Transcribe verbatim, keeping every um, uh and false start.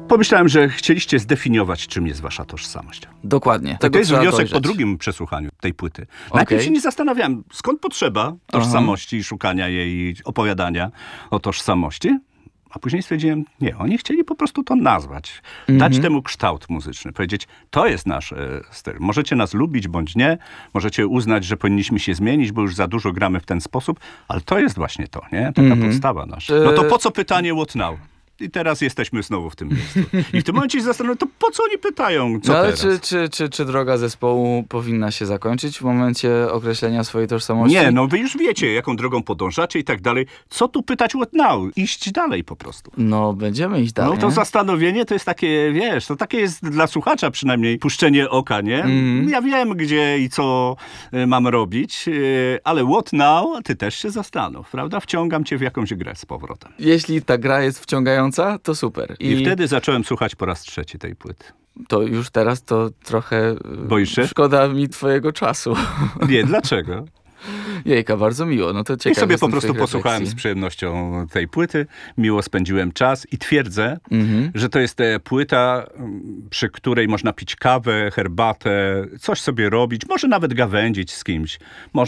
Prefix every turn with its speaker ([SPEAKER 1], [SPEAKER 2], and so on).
[SPEAKER 1] Pomyślałem, że chcieliście zdefiniować, czym jest wasza tożsamość.
[SPEAKER 2] Dokładnie.
[SPEAKER 1] To jest wniosek dojrzeć. Po drugim przesłuchaniu tej płyty. Najpierw
[SPEAKER 2] okay.
[SPEAKER 1] się nie zastanawiałem, skąd potrzeba tożsamości i szukania jej, opowiadania o tożsamości. A później stwierdziłem, nie, oni chcieli po prostu to nazwać. Dać mm-hmm. temu kształt muzyczny. Powiedzieć, to jest nasz e, styl. Możecie nas lubić bądź nie. Możecie uznać, że powinniśmy się zmienić, bo już za dużo gramy w ten sposób. Ale to jest właśnie to, nie? Taka mm-hmm. podstawa nasza. No to po co pytanie what now? I teraz jesteśmy znowu w tym miejscu. I w tym momencie się zastanawiam, to po co oni pytają, co
[SPEAKER 2] no, ale
[SPEAKER 1] teraz?
[SPEAKER 2] Czy, czy, czy, czy droga zespołu powinna się zakończyć w momencie określenia swojej tożsamości?
[SPEAKER 1] Nie, no wy już wiecie, jaką drogą podążacie i tak dalej. Co tu pytać what now? Iść dalej po prostu.
[SPEAKER 2] No, będziemy iść dalej.
[SPEAKER 1] No to zastanowienie to jest takie, wiesz, to takie jest dla słuchacza przynajmniej puszczenie oka, nie? Mm. Ja wiem, gdzie i co y, mam robić, y, ale what now? Ty też się zastanów, prawda? Wciągam cię w jakąś grę z powrotem.
[SPEAKER 2] Jeśli ta gra jest wciągająca, to super.
[SPEAKER 1] I, I wtedy zacząłem słuchać po raz trzeci tej płyty.
[SPEAKER 2] To już teraz to trochę
[SPEAKER 1] Boisz się?
[SPEAKER 2] Szkoda mi twojego czasu.
[SPEAKER 1] Nie, dlaczego?
[SPEAKER 2] Jejka, bardzo miło. No to ciekawe.
[SPEAKER 1] I sobie po prostu posłuchałem z przyjemnością tej płyty. Miło spędziłem czas i twierdzę, mm-hmm. że to jest płyta, przy której można pić kawę, herbatę, coś sobie robić, może nawet gawędzić z kimś. Może